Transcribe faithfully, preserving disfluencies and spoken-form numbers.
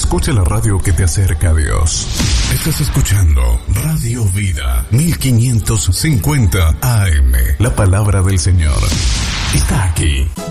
Escucha la radio que te acerca a Dios. Estás escuchando Radio Vida mil quinientos cincuenta A M. La palabra del Señor está aquí.